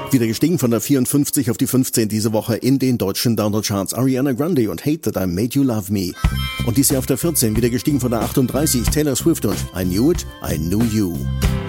Wieder gestiegen von der 54 auf die 15 diese Woche in den deutschen Download-Charts. Ariana Grande und Hate That I Made You Love Me. Und dies Jahr auf der 14 wieder gestiegen von der 38 Taylor Swift und I Knew It, I Knew You.